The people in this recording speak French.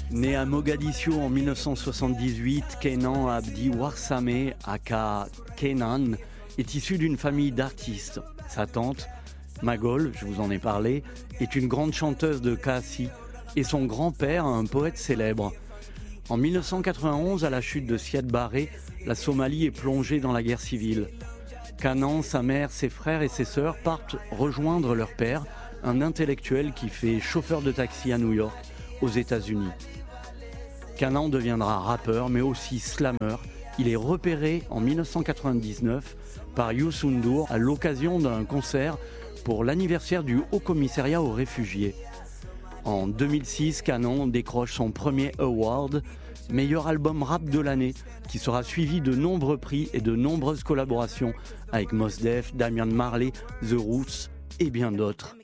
Né à Mogadiscio en 1978, Kenan Abdi Warsame, aka Kenan, est issu d'une famille d'artistes. Sa tante, Magol, je vous en ai parlé, est une grande chanteuse de Kassi et son grand-père, un poète célèbre. En 1991, à la chute de Siad Barre, la Somalie est plongée dans la guerre civile. Kenan, sa mère, ses frères et ses sœurs partent rejoindre leur père, un intellectuel qui fait chauffeur de taxi à New York, aux États-Unis. Kenan deviendra rappeur, mais aussi slammer. Il est repéré en 1999 par Youssou N'Dour à l'occasion d'un concert pour l'anniversaire du Haut Commissariat aux réfugiés. En 2006, Kenan décroche son premier award, meilleur album rap de l'année, qui sera suivi de nombreux prix et de nombreuses collaborations avec Mos Def, Damian Marley, The Roots et bien d'autres.